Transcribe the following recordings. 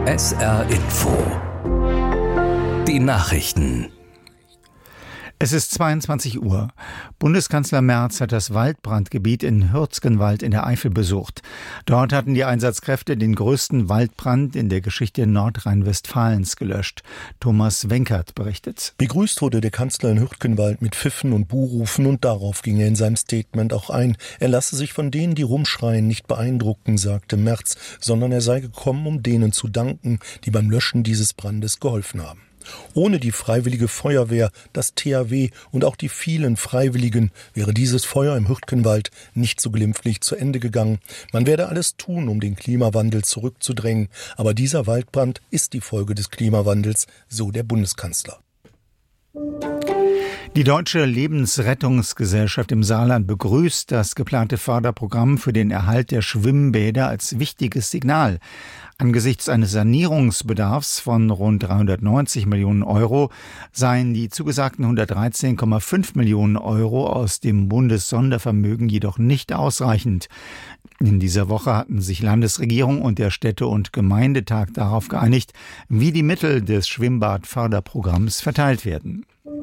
SR Info. Die Nachrichten. Es ist 22 Uhr. Bundeskanzler Merz hat das Waldbrandgebiet in Hürtgenwald in der Eifel besucht. Dort hatten die Einsatzkräfte den größten Waldbrand in der Geschichte Nordrhein-Westfalens gelöscht. Thomas Wenkert berichtet. Begrüßt wurde der Kanzler in Hürtgenwald mit Pfiffen und Buhrufen und darauf ging er in seinem Statement auch ein. Er lasse sich von denen, die rumschreien, nicht beeindrucken, sagte Merz, sondern er sei gekommen, um denen zu danken, die beim Löschen dieses Brandes geholfen haben. Ohne die Freiwillige Feuerwehr, das THW und auch die vielen Freiwilligen wäre dieses Feuer im Hürtgenwald nicht so glimpflich zu Ende gegangen. Man werde alles tun, um den Klimawandel zurückzudrängen. Aber dieser Waldbrand ist die Folge des Klimawandels, so der Bundeskanzler. Die Deutsche Lebensrettungsgesellschaft im Saarland begrüßt das geplante Förderprogramm für den Erhalt der Schwimmbäder als wichtiges Signal. Angesichts eines Sanierungsbedarfs von rund 390 Millionen Euro seien die zugesagten 113,5 Millionen Euro aus dem Bundessondervermögen jedoch nicht ausreichend. In dieser Woche hatten sich Landesregierung und der Städte- und Gemeindetag darauf geeinigt, wie die Mittel des Schwimmbadförderprogramms verteilt werden.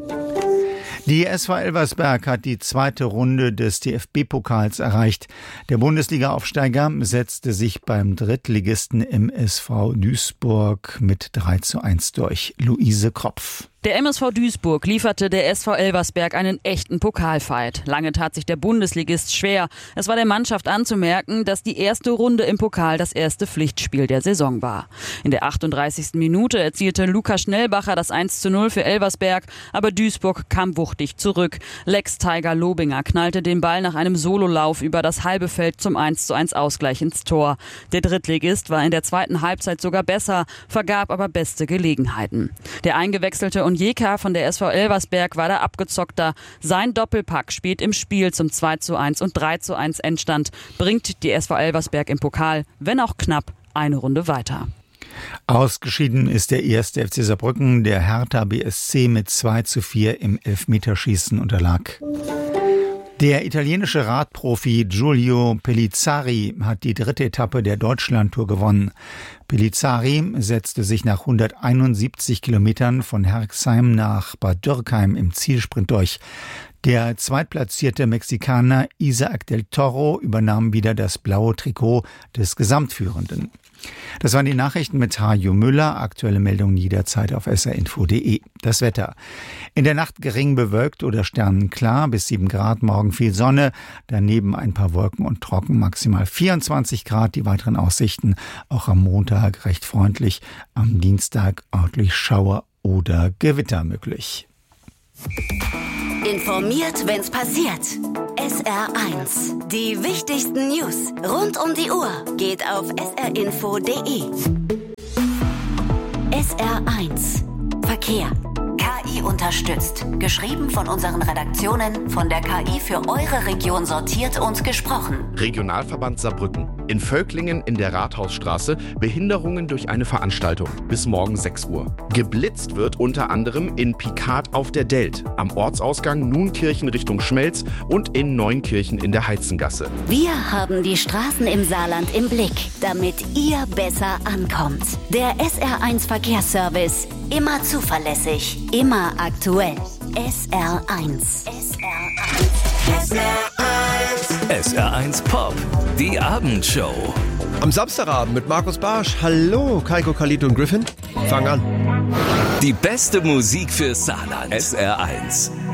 Die SV Elversberg hat die zweite Runde des DFB-Pokals erreicht. Der Bundesliga-Aufsteiger setzte sich beim Drittligisten MSV Duisburg mit 3:1 durch. Luise Kropf. Der MSV Duisburg lieferte der SV Elversberg einen echten Pokalfight. Lange tat sich der Bundesligist schwer. Es war der Mannschaft anzumerken, dass die erste Runde im Pokal das erste Pflichtspiel der Saison war. In der 38. Minute erzielte Lukas Schnellbacher das 1:0 für Elversberg, aber Duisburg kam wuchtig zurück. Lex Tiger Lobinger knallte den Ball nach einem Sololauf über das halbe Feld zum 1:1 Ausgleich ins Tor. Der Drittligist war in der zweiten Halbzeit sogar besser, vergab aber beste Gelegenheiten. Der eingewechselte Onyeka von der SV Elversberg war da abgezockter. Sein Doppelpack spät im Spiel zum 2:1 und 3:1 Endstand bringt die SV Elversberg im Pokal, wenn auch knapp, eine Runde weiter. Ausgeschieden ist der 1. FC Saarbrücken. Der Hertha BSC mit 2:4 im Elfmeterschießen unterlag. Der italienische Radprofi Giulio Pellizzari hat die dritte Etappe der Deutschlandtour gewonnen. Pellizzari setzte sich nach 171 Kilometern von Herxheim nach Bad Dürkheim im Zielsprint durch. Der zweitplatzierte Mexikaner Isaac del Toro übernahm wieder das blaue Trikot des Gesamtführenden. Das waren die Nachrichten mit Hajo Müller. Aktuelle Meldungen jederzeit auf srinfo.de. Das Wetter. In der Nacht gering bewölkt oder sternenklar, bis 7 Grad, morgen viel Sonne, daneben ein paar Wolken und trocken, maximal 24 Grad. Die weiteren Aussichten auch am Montag recht freundlich, am Dienstag örtlich Schauer oder Gewitter möglich. Informiert, wenn's passiert. SR1. Die wichtigsten News rund um die Uhr geht auf srinfo.de. SR1. Verkehr. KI unterstützt. Geschrieben von unseren Redaktionen, von der KI für eure Region sortiert und gesprochen. Regionalverband Saarbrücken. In Völklingen in der Rathausstraße Behinderungen durch eine Veranstaltung. Bis morgen 6 Uhr. Geblitzt wird unter anderem in Picard auf der Delt, am Ortsausgang Nuenkirchen Richtung Schmelz und in Neunkirchen in der Heizengasse. Wir haben die Straßen im Saarland im Blick, damit ihr besser ankommt. Der SR1 Verkehrsservice. Immer zuverlässig, immer aktuell. SR1. SR1 Pop, die Abendshow. Am Samstagabend mit Markus Barsch. Hallo, Kaiko, Khalid und Griffin. Fang an. Die beste Musik für Saarland. SR1.